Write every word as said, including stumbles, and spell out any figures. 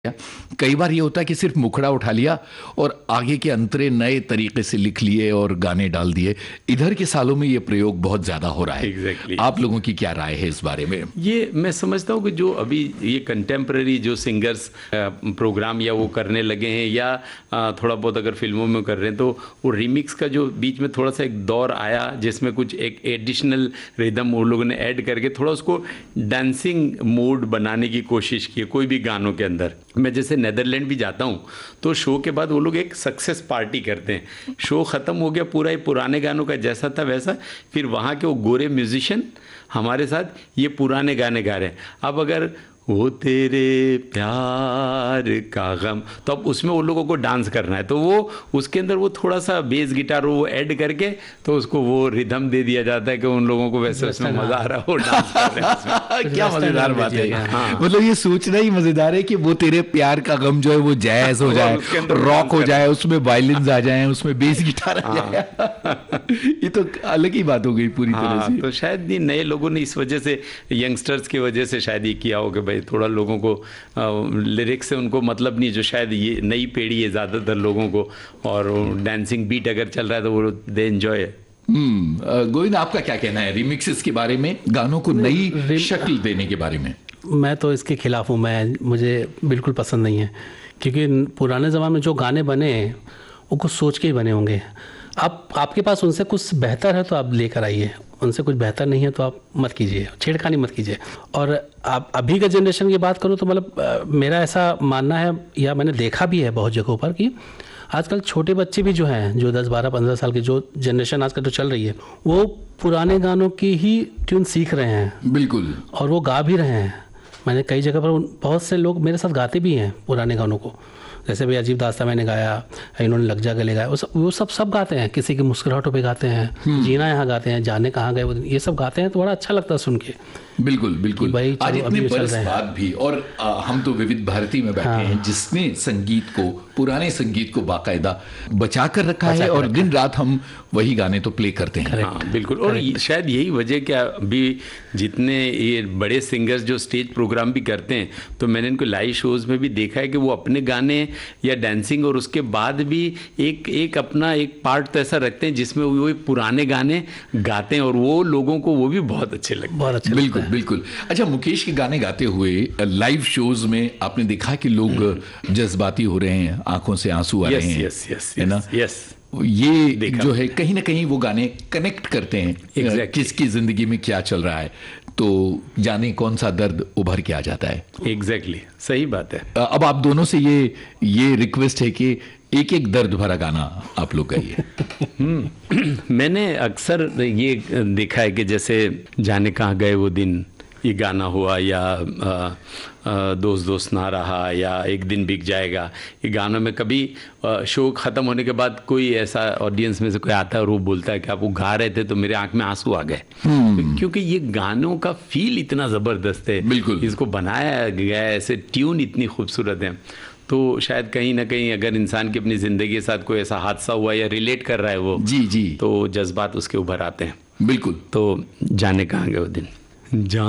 कई बार ये होता है कि सिर्फ मुखड़ा उठा लिया और आगे के अंतरे नए तरीके से लिख लिए और गाने डाल दिए। इधर के सालों में ये प्रयोग बहुत ज्यादा हो रहा है। exactly. आप लोगों की क्या राय है इस बारे में? ये मैं समझता हूँ कि जो अभी ये कंटेम्प्रेरी जो सिंगर्स प्रोग्राम या वो करने लगे हैं या थोड़ा बहुत अगर फिल्मों में कर रहे हैं, तो वो रिमिक्स का जो बीच में थोड़ा सा एक दौर आया जिसमें कुछ एक एडिशनल रिदम वो लोगों ने ऐड करके थोड़ा उसको डांसिंग मोड बनाने की कोशिश की कोई भी गानों के अंदर। मैं जैसे नेदरलैंड भी जाता हूँ तो शो के बाद वो लोग एक सक्सेस पार्टी करते हैं। शो ख़त्म हो गया, पूरा ही पुराने गानों का जैसा था वैसा, फिर वहाँ के वो गोरे म्यूजिशियन हमारे साथ ये पुराने गाने गा रहे हैं। अब अगर वो तेरे प्यार का गम, तो अब उसमें वो लोगों को डांस करना है, तो वो उसके अंदर वो थोड़ा सा बेस गिटार वो ऐड करके तो उसको वो रिदम दे दिया जाता है कि उन लोगों को वैसे उसमें मजा आ रहा हो डांस कर रहे हैं। क्या मजेदार बात है। हाँ। मतलब ये सोचना ही मजेदार है कि वो तेरे प्यार का गम जो है वो जैज हो जाए, रॉक हो जाए, उसमें वायलिन्स आ जाए, उसमें बेस गिटार आ जाए। ये तो अलग ही बात हो गई पूरी तरह से। तो शायद ये नए लोगों ने इस वजह से, यंगस्टर्स की वजह से शायद ये किया हो कि भाई थोड़ा लोगों को लिरिक्स से उनको मतलब नहीं, जो शायद ये नई पीढ़ी है ज़्यादातर लोगों को, और डांसिंग बीट अगर चल रहा है तो वो दे एंजॉय। हम्म गोविंद, आपका क्या कहना है रिमिक्सेस के बारे में, गानों को नई शक्ल देने के बारे में? मैं तो इसके खिलाफ हूँ। मैं मुझे बिल्कुल पसंद नहीं है, क्योंकि पुराने ज़माने में जो गाने बने वो कुछ सोच के ही बने होंगे। आप आपके पास उनसे कुछ बेहतर है तो आप लेकर आइए, उनसे कुछ बेहतर नहीं है तो आप मत कीजिए, छेड़खानी मत कीजिए। और आप अभी का जनरेशन की बात करूँ तो मतलब मेरा ऐसा मानना है, या मैंने देखा भी है बहुत जगहों पर, कि आजकल छोटे बच्चे भी जो हैं, जो दस बारह पंद्रह साल की जो जनरेशन आजकल जो चल रही है, वो पुराने गानों की ही ट्यून सीख रहे हैं। बिल्कुल। और वो गा भी रहे हैं। मैंने कई जगह पर बहुत से लोग मेरे साथ गाते भी हैं पुराने गानों को, जैसे भाई अजीब दास्तां मैंने गाया, इन्होंने लग जा गले गाया, वो सब वो सब सब गाते हैं। किसी की मुस्कुराहटों पे गाते हैं, जीना यहाँ गाते हैं, जाने कहाँ गए वो दिन, ये सब गाते हैं, तो बड़ा अच्छा लगता है सुन के। बिल्कुल बिल्कुल। भाई आज इतने बरस बाद भी, और आ, हम तो विविध भारती में बैठे हाँ। हैं, जिसने संगीत को, पुराने संगीत को बाकायदा बचा कर रखा बचा है, और दिन रात हम वही गाने तो प्ले करते हैं। हाँ बिल्कुल। और शायद यही वजह क्या, अभी जितने ये बड़े सिंगर्स जो स्टेज प्रोग्राम भी करते हैं, तो मैंने इनको लाइव शोज़ में भी देखा है कि वो अपने गाने या डांसिंग और उसके बाद भी एक एक अपना एक पार्ट तो ऐसा रखते हैं जिसमें वो पुराने गाने गाते हैं, और वो लोगों को वो भी बहुत अच्छे लगते हैं। बहुत अच्छे। बिल्कुल बिल्कुल। अच्छा, मुकेश के गाने गाते हुए लाइव शोज में आपने देखा कि लोग जज्बाती हो रहे हैं, आंखों से आंसू आ रहे हैं, यस यस है ना? यस, ये जो है कहीं ना कहीं वो गाने कनेक्ट करते हैं exactly. किसकी जिंदगी में क्या चल रहा है, तो जाने कौन सा दर्द उभर के आ जाता है। Exactly exactly. सही बात है। अब आप दोनों से ये ये रिक्वेस्ट है कि एक एक दर्द भरा गाना आप लोग गाइए। मैंने अक्सर ये देखा है कि जैसे जाने कहाँ गए वो दिन ये गाना हुआ, या आ, आ, दोस्त दोस्त ना रहा, या एक दिन बिक जाएगा, ये गानों में कभी आ, शो ख़त्म होने के बाद कोई ऐसा ऑडियंस में से कोई आता है और वो बोलता है कि आप वो गा रहे थे तो मेरे आंख में आंसू आ गए, क्योंकि ये गानों का फील इतना ज़बरदस्त है। बिल्कुल। इसको बनाया गया है, ऐसे ट्यून इतनी खूबसूरत है, तो शायद कहीं ना कहीं अगर इंसान की अपनी ज़िंदगी के साथ कोई ऐसा हादसा हुआ या रिलेट कर रहा है वो, जी जी, तो जज्बात उसके उभर आते हैं। बिल्कुल। तो जाने कहाँ गए वो दिन,